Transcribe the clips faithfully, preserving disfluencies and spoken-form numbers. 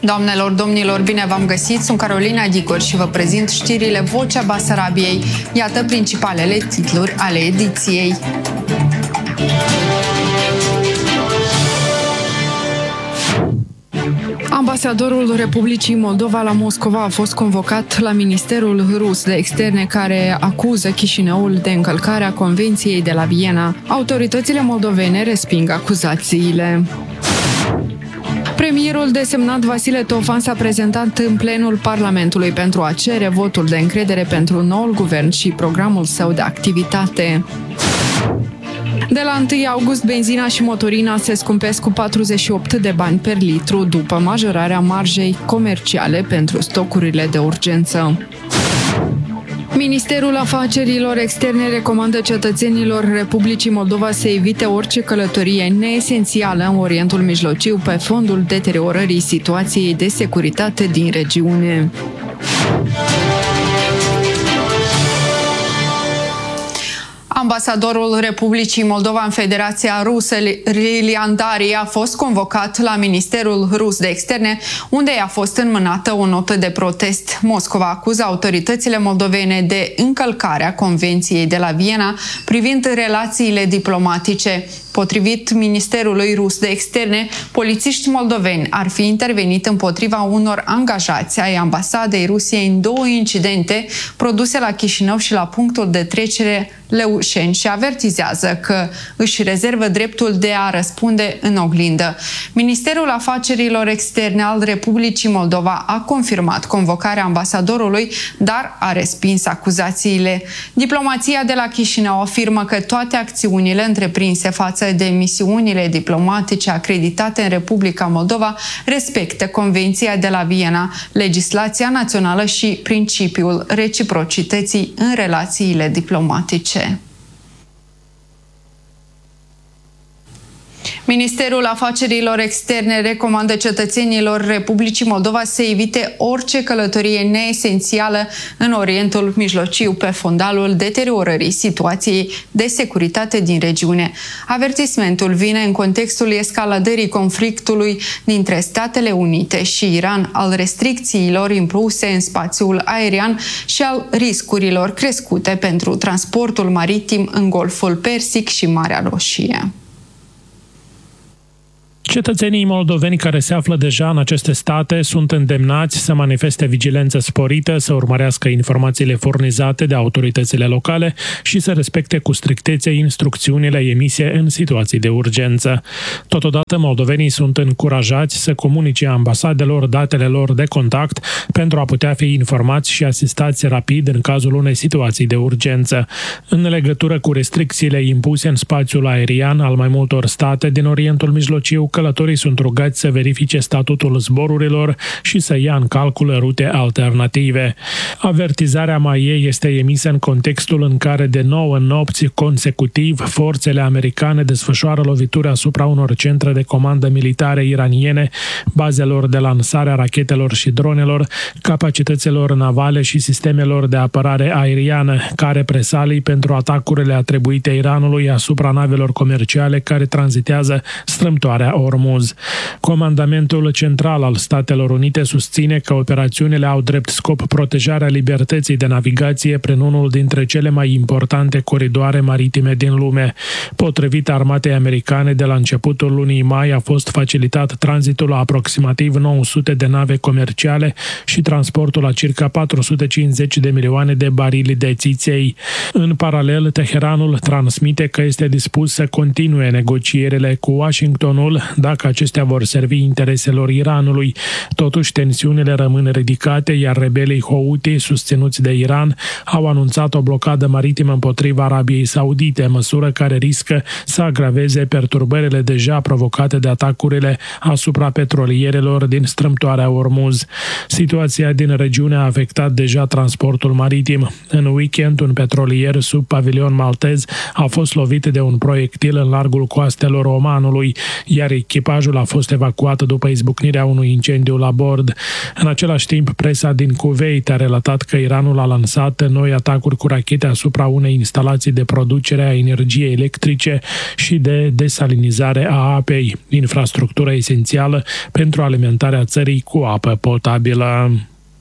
Doamnelor, domnilor, bine v-am găsit! Sunt Carolina Dicor și vă prezint știrile Vocea Basarabiei. Iată principalele titluri ale ediției. Ambasadorul Republicii Moldova la Moscova a fost convocat la Ministerul Rus de Externe, care acuză Chișinăul de încălcarea Convenției de la Viena. Autoritățile moldovene resping acuzațiile. Premierul desemnat Vasile Tofan s-a prezentat în plenul Parlamentului pentru a cere votul de încredere pentru noul guvern și programul său de activitate. De la întâi august, benzina și motorina se scumpesc cu patruzeci și opt de bani per litru, după majorarea marjei comerciale pentru stocurile de urgență. Ministerul Afacerilor Externe recomandă cetățenilor Republicii Moldova să evite orice călătorie neesențială în Orientul Mijlociu pe fondul deteriorării situației de securitate din regiune. Ambasadorul Republicii Moldova în Federația Rusă, Lilian Dari, a fost convocat la Ministerul Rus de Externe, unde i-a fost înmânată o notă de protest. Moscova acuză autoritățile moldovene de încălcarea Convenției de la Viena privind relațiile diplomatice. Potrivit Ministerului Rus de Externe, polițiști moldoveni ar fi intervenit împotriva unor angajați ai ambasadei Rusiei în două incidente produse la Chișinău și la punctul de trecere Leușeni și avertizează că își rezervă dreptul de a răspunde în oglindă. Ministerul Afacerilor Externe al Republicii Moldova a confirmat convocarea ambasadorului, dar a respins acuzațiile. Diplomația de la Chișinău afirmă că toate acțiunile întreprinse față de misiunile diplomatice acreditate în Republica Moldova respectă Convenția de la Viena, legislația națională și principiul reciprocității în relațiile diplomatice. Ministerul Afacerilor Externe recomandă cetățenilor Republicii Moldova să evite orice călătorie neesențială în Orientul Mijlociu pe fondalul deteriorării situației de securitate din regiune. Avertismentul vine în contextul escaladării conflictului dintre Statele Unite și Iran, al restricțiilor impuse în spațiul aerian și al riscurilor crescute pentru transportul maritim în Golful Persic și Marea Roșie. Cetățenii moldoveni care se află deja în aceste state sunt îndemnați să manifeste vigilență sporită, să urmărească informațiile furnizate de autoritățile locale și să respecte cu strictețe instrucțiunile emise în situații de urgență. Totodată, moldovenii sunt încurajați să comunice ambasadelor datele lor de contact pentru a putea fi informați și asistați rapid în cazul unei situații de urgență. În legătură cu restricțiile impuse în spațiul aerian al mai multor state din Orientul Mijlociu, călătorii sunt rugați să verifice statutul zborurilor și să ia în calcul rute alternative. Avertizarea M A I E este emisă în contextul în care de nouă nopți consecutiv forțele americane desfășoară lovituri asupra unor centre de comandă militare iraniene, bazelor de lansare a rachetelor și dronelor, capacităților navale și sistemelor de apărare aeriană, ca represalii pentru atacurile atribuite Iranului asupra navelor comerciale care tranzitează strâmtoarea Ormuz. Comandamentul Central al Statelor Unite susține că operațiunile au drept scop protejarea libertății de navigație prin unul dintre cele mai importante coridoare maritime din lume. Potrivit armatei americane, de la începutul lunii mai a fost facilitat tranzitul la aproximativ nouă sute de nave comerciale și transportul la circa patru sute cincizeci de milioane de barili de țiței. În paralel, Teheranul transmite că este dispus să continue negocierile cu Washingtonul dacă acestea vor servi intereselor Iranului. Totuși, tensiunile rămân ridicate, iar rebelii Houthi, susținuți de Iran, au anunțat o blocadă maritimă împotriva Arabiei Saudite, măsură care riscă să agraveze perturbările deja provocate de atacurile asupra petrolierelor din strâmtoarea Ormuz. Situația din regiune a afectat deja transportul maritim. În weekend, un petrolier sub pavilion maltez a fost lovit de un proiectil în largul coastelor Omanului, iar echipajul a fost evacuat după izbucnirea unui incendiu la bord. În același timp, presa din Kuwait a relatat că Iranul a lansat noi atacuri cu rachete asupra unei instalații de producere a energiei electrice și de desalinizare a apei, infrastructură esențială pentru alimentarea țării cu apă potabilă.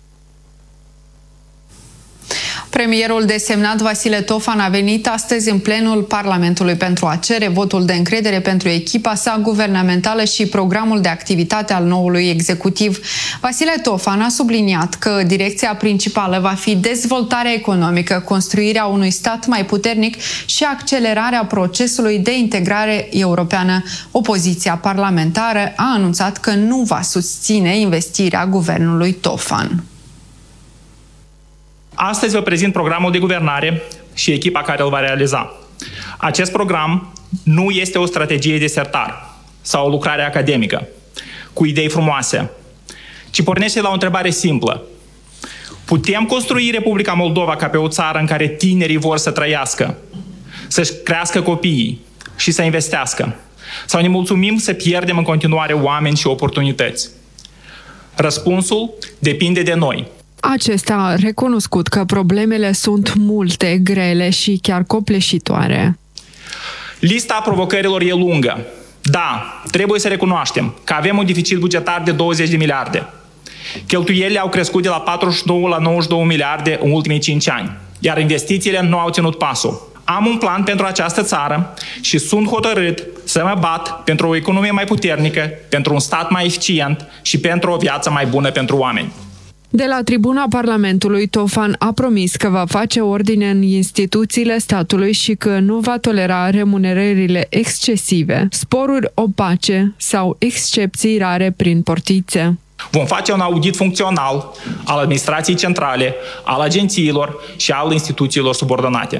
Premierul desemnat Vasile Tofan a venit astăzi în plenul Parlamentului pentru a cere votul de încredere pentru echipa sa guvernamentală și programul de activitate al noului executiv. Vasile Tofan a subliniat că direcția principală va fi dezvoltarea economică, construirea unui stat mai puternic și accelerarea procesului de integrare europeană. Opoziția parlamentară a anunțat că nu va susține investirea guvernului Tofan. Astăzi vă prezint programul de guvernare și echipa care îl va realiza. Acest program nu este o strategie de sertar sau o lucrare academică cu idei frumoase, ci pornește la o întrebare simplă. Putem construi Republica Moldova ca pe o țară în care tinerii vor să trăiască, să-și crească copiii și să investească? Sau ne mulțumim să pierdem în continuare oameni și oportunități? Răspunsul depinde de noi. Acesta a recunoscut că problemele sunt multe, grele și chiar copleșitoare. Lista provocărilor e lungă. Da, trebuie să recunoaștem că avem un deficit bugetar de douăzeci de miliarde. Cheltuielile au crescut de la patruzeci și doi la nouăzeci și două miliarde în ultimii cinci ani, iar investițiile nu au ținut pasul. Am un plan pentru această țară și sunt hotărât să mă bat pentru o economie mai puternică, pentru un stat mai eficient și pentru o viață mai bună pentru oameni. De la tribuna Parlamentului, Tofan a promis că va face ordine în instituțiile statului și că nu va tolera remunerările excesive, sporuri opace sau excepții rare prin portițe. Vom face un audit funcțional al administrației centrale, al agențiilor și al instituțiilor subordonate.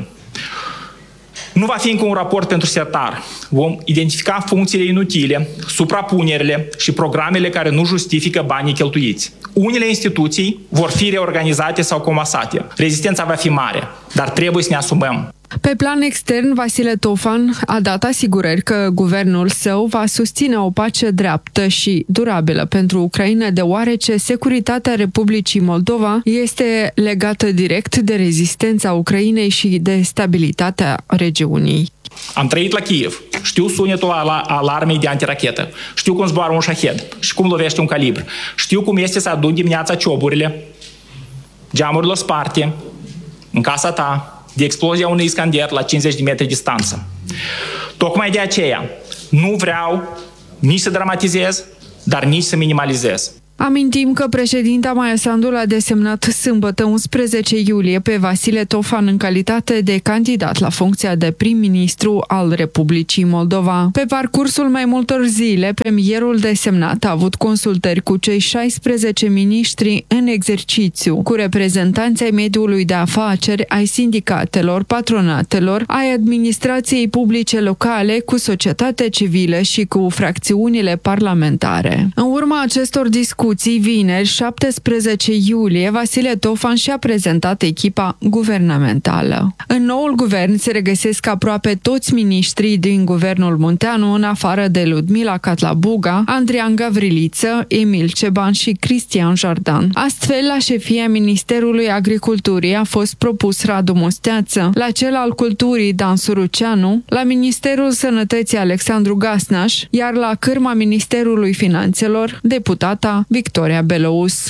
Nu va fi încă un raport pentru sertar. Vom identifica funcțiile inutile, suprapunerile și programele care nu justifică banii cheltuiți. Unele instituții vor fi reorganizate sau comasate. Rezistența va fi mare, dar trebuie să ne asumăm. Pe plan extern, Vasile Tofan a dat asigurări că guvernul său va susține o pace dreaptă și durabilă pentru Ucraina, deoarece securitatea Republicii Moldova este legată direct de rezistența Ucrainei și de stabilitatea regiunii. Am trăit la Kiev. Știu sunetul alarmei de antirachetă. Știu cum zboară un șahed și cum lovește un calibr. Știu cum este să adun dimineața cioburile, geamurile sparte, în casa ta, de explozia unui Iskander la cincizeci de metri distanță. Tocmai de aceea nu vreau nici să dramatizez, dar nici să minimalizez. Amintim că președinta Maia Sandu l-a desemnat sâmbătă unsprezece iulie pe Vasile Tofan în calitate de candidat la funcția de prim-ministru al Republicii Moldova. Pe parcursul mai multor zile, premierul desemnat a avut consultări cu cei șaisprezece miniștri în exercițiu, cu reprezentanții ai mediului de afaceri, ai sindicatelor, patronatelor, ai administrației publice locale, cu societatea civilă și cu fracțiunile parlamentare. În urma acestor discuții, vineri, șaptesprezece iulie, Vasile Tofan și-a prezentat echipa guvernamentală. În noul guvern se regăsesc aproape toți miniștrii din guvernul Munteanu, în afară de Ludmila Catlabuga, Andrian Gavriliță, Emil Ceban și Cristian Jardan. Astfel, la șefia Ministerului Agriculturii a fost propus Radu Musteață, la cel al Culturii Dan Suruceanu, la Ministerul Sănătății Alexandru Gasnaș, iar la cârma Ministerului Finanțelor, deputata Victoria Belouz.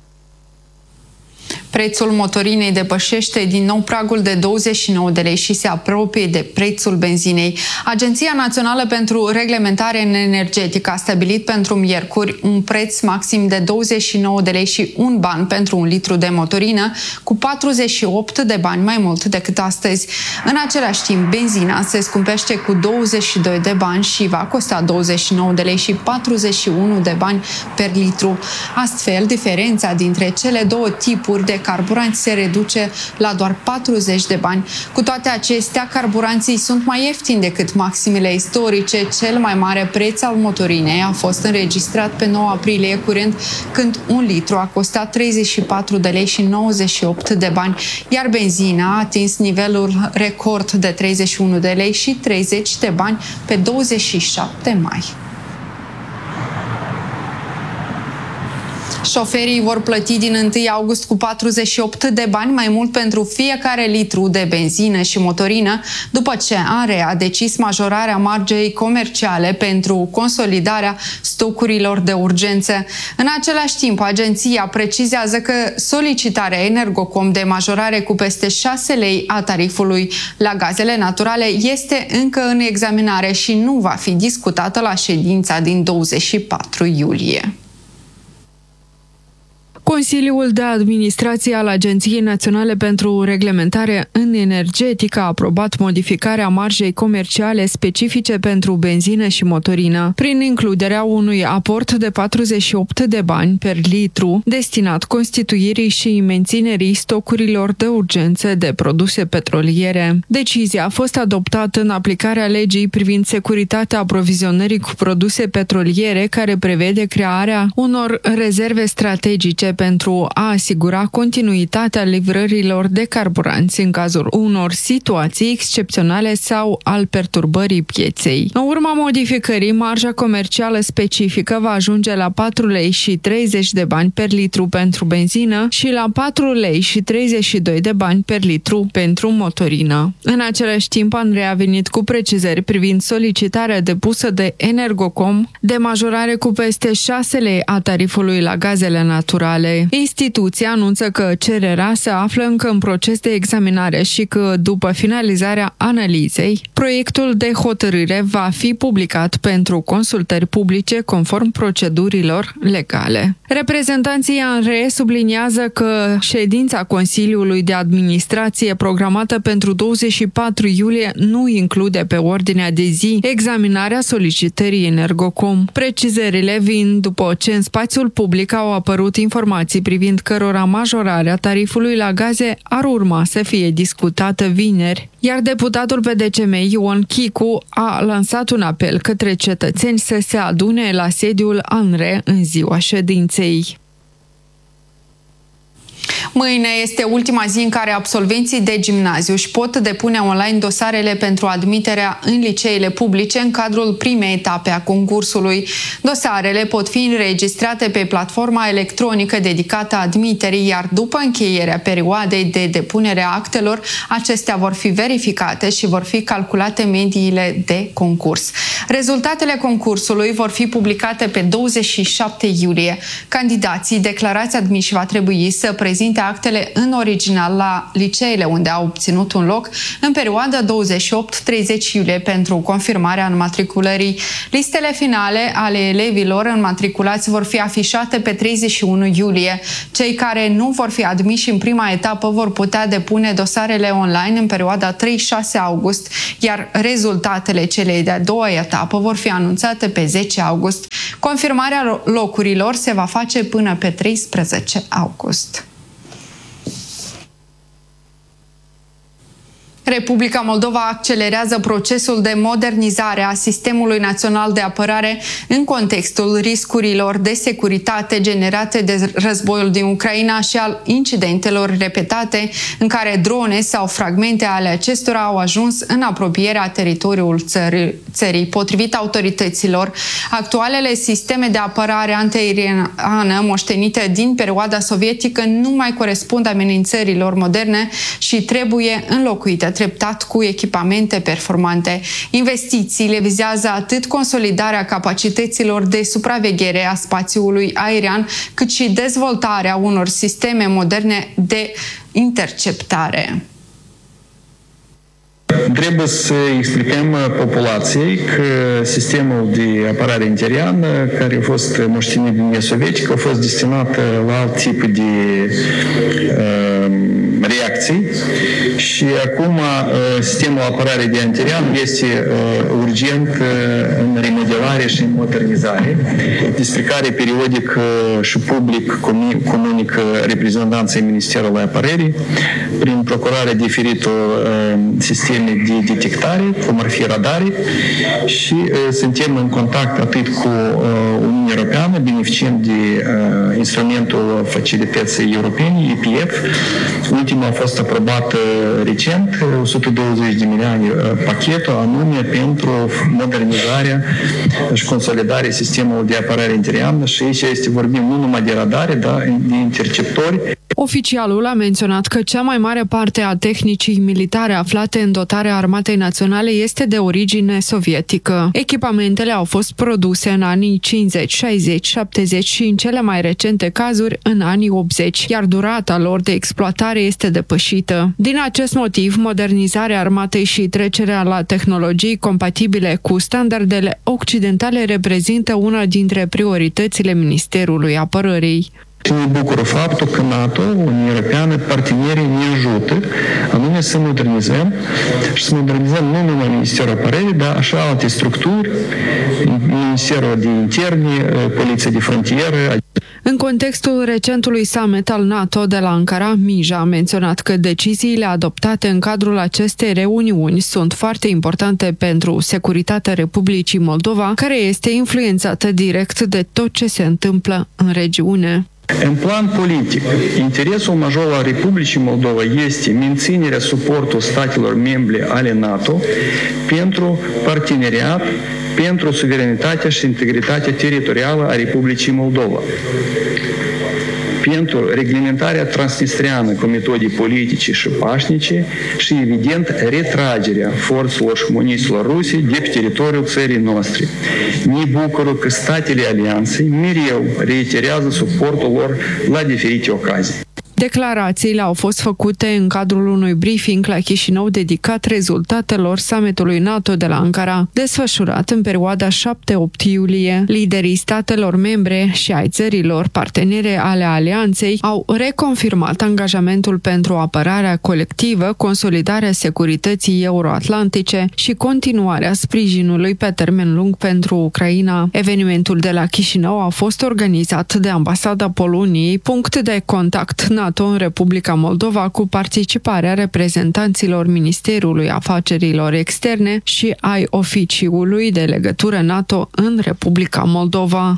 Prețul motorinei depășește din nou pragul de douăzeci și nouă de lei și se apropie de prețul benzinei. Agenția Națională pentru Reglementare Energetică a stabilit pentru miercuri un preț maxim de douăzeci și nouă de lei și un ban pentru un litru de motorină, cu patruzeci și opt de bani mai mult decât astăzi. În același timp, benzina se scumpește cu douăzeci și doi de bani și va costa douăzeci și nouă de lei și patruzeci și unu de bani per litru. Astfel, diferența dintre cele două tipuri de carburanți se reduce la doar patruzeci de bani. Cu toate acestea, carburanții sunt mai ieftini decât maximele istorice. Cel mai mare preț al motorinei a fost înregistrat pe nouă aprilie curent, când un litru a costat treizeci și patru de lei și nouăzeci și opt de bani, iar benzina a atins nivelul record de treizeci și unu de lei și treizeci de bani pe douăzeci și șapte mai. Șoferii vor plăti din întâi august cu patruzeci și opt de bani mai mult pentru fiecare litru de benzină și motorină, după ce A N R E a decis majorarea marjei comerciale pentru consolidarea stocurilor de urgență. În același timp, agenția precizează că solicitarea Energocom de majorare cu peste șase lei a tarifului la gazele naturale este încă în examinare și nu va fi discutată la ședința din douăzeci și patru iulie. Consiliul de Administrație al Agenției Naționale pentru Reglementare în Energetică a aprobat modificarea marjei comerciale specifice pentru benzină și motorină, prin includerea unui aport de patruzeci și opt de bani per litru destinat constituirii și menținerii stocurilor de urgență de produse petroliere. Decizia a fost adoptată în aplicarea legii privind securitatea aprovizionării cu produse petroliere, care prevede crearea unor rezerve strategice pentru a asigura continuitatea livrărilor de carburanți în cazul unor situații excepționale sau al perturbării pieței. În urma modificării, marja comercială specifică va ajunge la patru lei și treizeci de bani per litru pentru benzină și la patru lei și treizeci și doi de bani per litru pentru motorină. În același timp, A N R E a venit cu precizări privind solicitarea depusă de Energocom de majorare cu peste șase lei a tarifului la gazele naturale. Instituția anunță că cererea se află încă în proces de examinare și că, după finalizarea analizei, proiectul de hotărâre va fi publicat pentru consultări publice conform procedurilor legale. Reprezentanții A N R E subliniază că ședința Consiliului de Administrație programată pentru douăzeci și patru iulie nu include pe ordinea de zi examinarea solicitării Energocom. Precizările vin după ce în spațiul public au apărut informații privind cărora majorarea tarifului la gaze ar urma să fie discutată vineri, iar deputatul P D C M Ion Chicu a lansat un apel către cetățeni să se adune la sediul A N R E în ziua ședinței. Mâine este ultima zi în care absolvenții de gimnaziu își pot depune online dosarele pentru admiterea în liceele publice în cadrul primei etape a concursului. Dosarele pot fi înregistrate pe platforma electronică dedicată admiterii, iar după încheierea perioadei de depunere a actelor, acestea vor fi verificate și vor fi calculate mediile de concurs. Rezultatele concursului vor fi publicate pe douăzeci și șapte iulie. Candidații declarați admiși va trebui să prezinte actele în original la liceele unde au obținut un loc în perioada douăzeci și opt treizeci iulie pentru confirmarea înmatriculării. Listele finale ale elevilor înmatriculați vor fi afișate pe treizeci și unu iulie. Cei care nu vor fi admiși în prima etapă vor putea depune dosarele online în perioada trei șase august, iar rezultatele celei de-a doua etapă vor fi anunțate pe zece august. Confirmarea locurilor se va face până pe treisprezece august. Republica Moldova accelerează procesul de modernizare a sistemului național de apărare în contextul riscurilor de securitate generate de războiul din Ucraina și al incidentelor repetate în care drone sau fragmente ale acestora au ajuns în apropierea teritoriului țării. Potrivit autorităților, actualele sisteme de apărare antiaeriană moștenite din perioada sovietică nu mai corespund amenințărilor moderne și trebuie înlocuite treptat cu echipamente performante. Investițiile vizează atât consolidarea capacităților de supraveghere a spațiului aerian, cât și dezvoltarea unor sisteme moderne de interceptare. Trebuie să explicăm populației că sistemul de apărare antiaeriană, care a fost moștenit din sovietică, a fost destinat la alt tip de uh, reacții și acum uh, sistemul apărare de antiaerian este uh, urgent uh, în remodelare și în modernizare, despre care periodic uh, și public comunică reprezentanții Ministerului Apărării prin procurarea diferitor uh, sisteme de detectare, cum ar fi radare, și uh, suntem în contact atât cu uh, Uniunea Europeană, beneficiind de uh, instrumentul facilității europene, E P F. Ultimul ultimul a fost aprobat recent, o sută douăzeci de milioane pachetul, anume pentru modernizarea și consolidarea sistemului de apărare internă și aici este vorbim nu numai de radare, dar de interceptori. Oficialul a menționat că cea mai mare parte a tehnicii militare aflate în dotarea Armatei Naționale este de origine sovietică. Echipamentele au fost produse în anii cincizeci, șaizeci, șaptezeci și în cele mai recente cazuri în anii optzeci, iar durata lor de exploatare este depășită. Din acest motiv, modernizarea armatei și trecerea la tehnologii compatibile cu standardele occidentale reprezintă una dintre prioritățile Ministerului Apărării. Și ne bucură faptul că NATO, Uniunea Europeană, partenerii ne ajută anume să modernizăm și să modernizăm nu numai Ministerul Apărării, dar și alte structuri, Ministerul de Interne, Poliția de Frontieră. În contextul recentului summit al NATO de la Ankara, Mija a menționat că deciziile adoptate în cadrul acestei reuniuni sunt foarte importante pentru securitatea Republicii Moldova, care este influențată direct de tot ce se întâmplă în regiune. În plan politic, interesul major al Republicii Moldova este menținerea suportul statelor membre ale NATO pentru parteneriat, pentru suveranitatea și integritatea teritorială a Republicii Moldova, pentru reglementarea transnistriană cu metode politice și pașnice și, evident, retragerea forțelor și munițiilor ruse de pe teritoriul țării noastre. Ne bucură că statele alianței mereu reiterează suportul lor la diferite ocazii. Declarațiile au fost făcute în cadrul unui briefing la Chișinău dedicat rezultatelor summitului NATO de la Ankara, desfășurat în perioada șapte-opt iulie. Liderii statelor membre și ai țărilor partenere ale alianței au reconfirmat angajamentul pentru apărarea colectivă, consolidarea securității euroatlantice și continuarea sprijinului pe termen lung pentru Ucraina. Evenimentul de la Chișinău a fost organizat de Ambasada Poloniei, punct de contact NATO în Republica Moldova, cu participarea reprezentanților Ministerului Afacerilor Externe și ai oficiului de legătură NATO în Republica Moldova.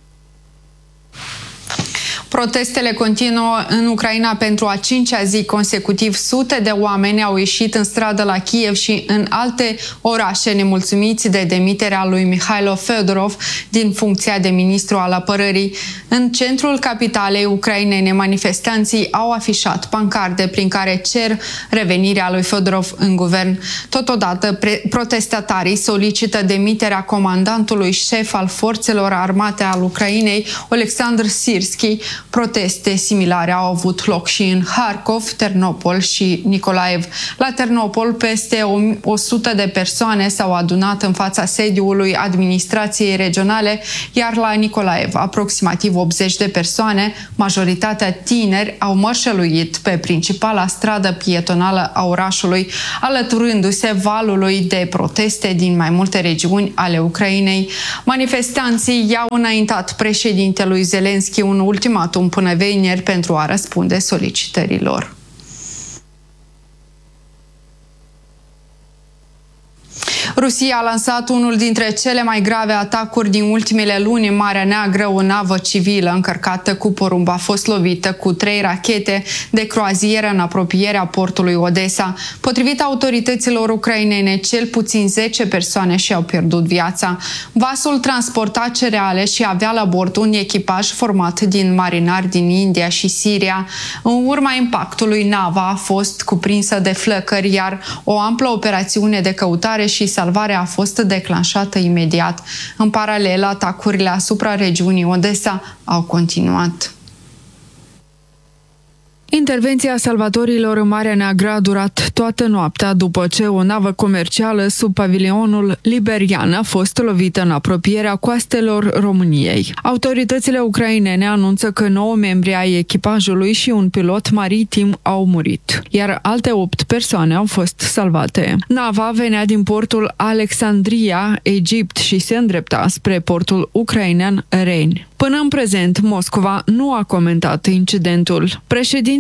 Protestele continuă în Ucraina pentru a cincea zi consecutiv. Sute de oameni au ieșit în stradă la Kiev și în alte orașe nemulțumiți de demiterea lui Mihailo Fedorov din funcția de ministru al apărării. În centrul capitalei ucrainene, manifestanții au afișat pancarde prin care cer revenirea lui Fedorov în guvern. Totodată, protestatarii solicită demiterea comandantului șef al forțelor armate al Ucrainei, Oleksandr Sirski. Proteste similare au avut loc și în Harkov, Ternopol și Nikolaev. La Ternopol, peste o sută de persoane s-au adunat în fața sediului administrației regionale, iar la Nikolaev, aproximativ optzeci de persoane, majoritatea tineri, au mărșăluit pe principala stradă pietonală a orașului, alăturându-se valului de proteste din mai multe regiuni ale Ucrainei. Manifestanții i-au înaintat președintelui Zelenski un ultimatum până vineri pentru a răspunde solicitărilor. Rusia a lansat unul dintre cele mai grave atacuri din ultimele luni în Marea Neagră. O navă civilă încărcată cu porumb a fost lovită cu trei rachete de croazieră în apropierea portului Odessa. Potrivit autorităților ucrainene, cel puțin zece persoane și-au pierdut viața. Vasul transporta cereale și avea la bord un echipaj format din marinari din India și Siria. În urma impactului, nava a fost cuprinsă de flăcări, iar o amplă operațiune de căutare și salvarea a fost declanșată imediat. În paralel, atacurile asupra regiunii Odessa au continuat. Intervenția salvatorilor în Marea Neagră a durat toată noaptea după ce o navă comercială sub pavilionul liberian a fost lovită în apropierea coastelor României. Autoritățile ucrainene anunță că nouă membri ai echipajului și un pilot maritim au murit, iar alte opt persoane au fost salvate. Nava venea din portul Alexandria, Egipt, și se îndrepta spre portul ucrainean Rein. Până în prezent, Moscova nu a comentat incidentul. Președintele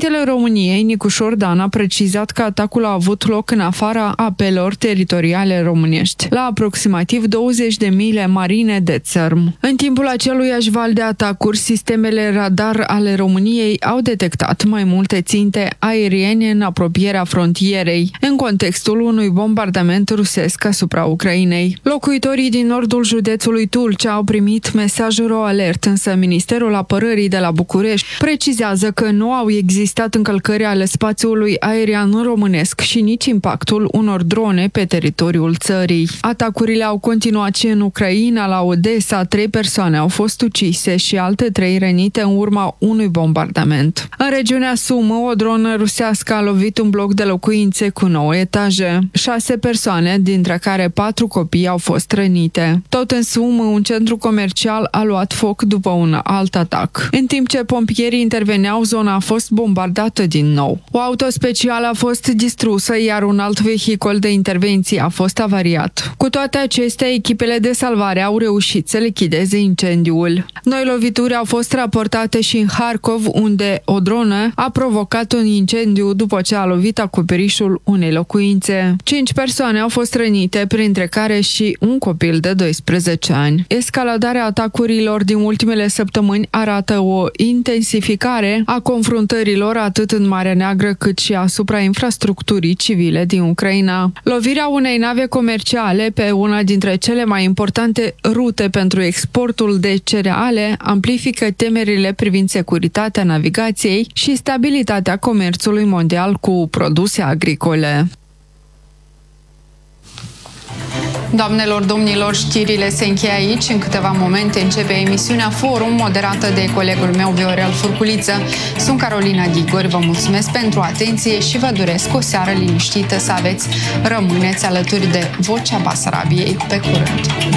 Președintele României, Nicu Șordan, a precizat că atacul a avut loc în afara apelor teritoriale românești, la aproximativ douăzeci de mile marine de țărm. În timpul aceluiași val de atacuri, sistemele radar ale României au detectat mai multe ținte aeriene în apropierea frontierei, în contextul unui bombardament rusesc asupra Ucrainei. Locuitorii din nordul județului Tulcea au primit mesaj ro-alert, însă Ministerul Apărării de la București precizează că nu au existat încălcări ale spațiului aerian românesc și nici impactul unor drone pe teritoriul țării. Atacurile au continuat și în Ucraina. La Odessa, trei persoane au fost ucise și alte trei rănite în urma unui bombardament. În regiunea Sumă, o dronă rusească a lovit un bloc de locuințe cu nouă etaje. Șase persoane, dintre care patru copii, au fost rănite. Tot în Sumă, un centru comercial a luat foc după un alt atac. În timp ce pompierii interveneau, zona a fost bombardată din nou. O auto specială a fost distrusă, iar un alt vehicul de intervenție a fost avariat. Cu toate acestea, echipele de salvare au reușit să lichideze incendiul. Noi lovituri au fost raportate și în Harkov, unde o dronă a provocat un incendiu după ce a lovit acoperișul unei locuințe. Cinci persoane au fost rănite, printre care și un copil de doisprezece ani. Escaladarea atacurilor din ultimele săptămâni arată o intensificare a confruntărilor atât în Marea Neagră cât și asupra infrastructurii civile din Ucraina. Lovirea unei nave comerciale pe una dintre cele mai importante rute pentru exportul de cereale amplifică temerile privind securitatea navigației și stabilitatea comerțului mondial cu produse agricole. Doamnelor, domnilor, știrile se încheie aici. În câteva momente începe emisiunea Forum, moderată de colegul meu Viorel Furculiță. Sunt Carolina Ghigori, vă mulțumesc pentru atenție și vă doresc o seară liniștită să aveți. Rămâneți alături de Vocea Basarabiei. Pe curând!